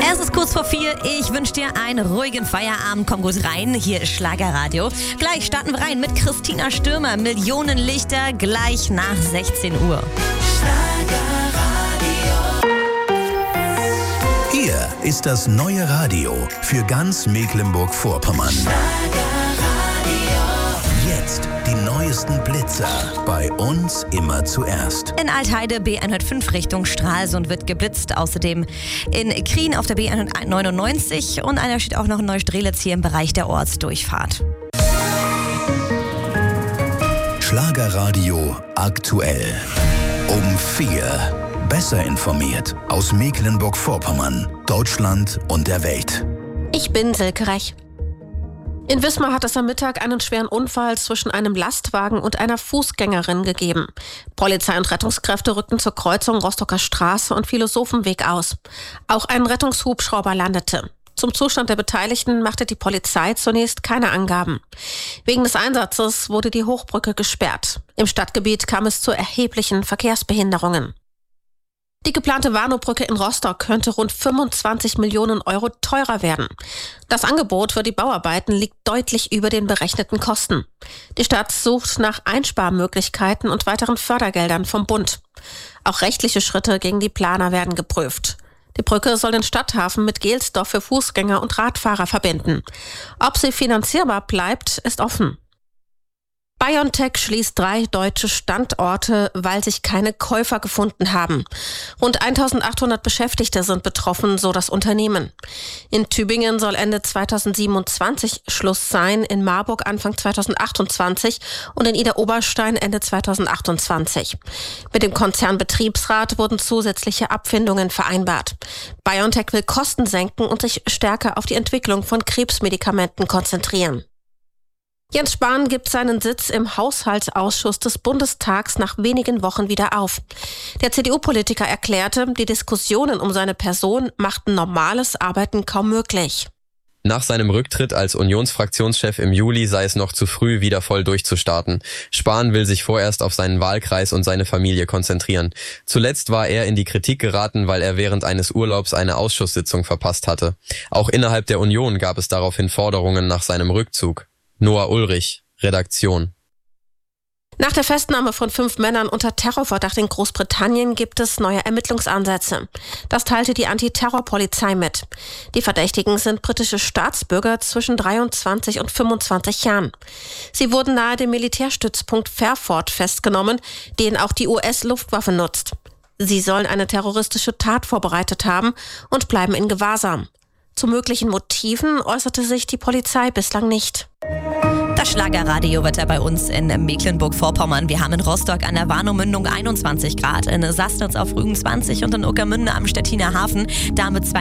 Es ist kurz vor 4. Ich wünsche dir einen ruhigen Feierabend. Komm gut rein. Hier ist Schlagerradio. Gleich starten wir rein mit Christina Stürmer. Millionenlichter gleich nach 16 Uhr. Hier ist das neue Radio für ganz Mecklenburg-Vorpommern. Jetzt die neuesten Blitzer. Bei uns immer zuerst. In Altheide B105 Richtung Stralsund wird geblitzt. Außerdem in Krien auf der B199 und einer steht auch noch in Neustrelitz hier im Bereich der Ortsdurchfahrt. Schlagerradio aktuell. Um 4. Besser informiert aus Mecklenburg-Vorpommern, Deutschland und der Welt. Ich bin Silke Rech. In Wismar hat es am Mittag einen schweren Unfall zwischen einem Lastwagen und einer Fußgängerin gegeben. Polizei und Rettungskräfte rückten zur Kreuzung Rostocker Straße und Philosophenweg aus. Auch ein Rettungshubschrauber landete. Zum Zustand der Beteiligten machte die Polizei zunächst keine Angaben. Wegen des Einsatzes wurde die Hochbrücke gesperrt. Im Stadtgebiet kam es zu erheblichen Verkehrsbehinderungen. Die geplante Warnow-Brücke in Rostock könnte rund 25 Millionen Euro teurer werden. Das Angebot für die Bauarbeiten liegt deutlich über den berechneten Kosten. Die Stadt sucht nach Einsparmöglichkeiten und weiteren Fördergeldern vom Bund. Auch rechtliche Schritte gegen die Planer werden geprüft. Die Brücke soll den Stadthafen mit Gelsdorf für Fußgänger und Radfahrer verbinden. Ob sie finanzierbar bleibt, ist offen. BioNTech schließt 3 deutsche Standorte, weil sich keine Käufer gefunden haben. Rund 1800 Beschäftigte sind betroffen, so das Unternehmen. In Tübingen soll Ende 2027 Schluss sein, in Marburg Anfang 2028 und in Idar-Oberstein Ende 2028. Mit dem Konzernbetriebsrat wurden zusätzliche Abfindungen vereinbart. BioNTech will Kosten senken und sich stärker auf die Entwicklung von Krebsmedikamenten konzentrieren. Jens Spahn gibt seinen Sitz im Haushaltsausschuss des Bundestags nach wenigen Wochen wieder auf. Der CDU-Politiker erklärte, die Diskussionen um seine Person machten normales Arbeiten kaum möglich. Nach seinem Rücktritt als Unionsfraktionschef im Juli sei es noch zu früh, wieder voll durchzustarten. Spahn will sich vorerst auf seinen Wahlkreis und seine Familie konzentrieren. Zuletzt war er in die Kritik geraten, weil er während eines Urlaubs eine Ausschusssitzung verpasst hatte. Auch innerhalb der Union gab es daraufhin Forderungen nach seinem Rückzug. Noah Ulrich, Redaktion. Nach der Festnahme von 5 Männern unter Terrorverdacht in Großbritannien gibt es neue Ermittlungsansätze. Das teilte die Antiterrorpolizei mit. Die Verdächtigen sind britische Staatsbürger zwischen 23 und 25 Jahren. Sie wurden nahe dem Militärstützpunkt Fairford festgenommen, den auch die US-Luftwaffe nutzt. Sie sollen eine terroristische Tat vorbereitet haben und bleiben in Gewahrsam. Zu möglichen Motiven äußerte sich die Polizei bislang nicht. Das Schlagerradiowetter bei uns in Mecklenburg-Vorpommern. Wir haben in Rostock an der Warnow-Mündung 21 Grad, in Sassnitz auf Rügen 20 und in Ueckermünde am Stettiner Hafen damit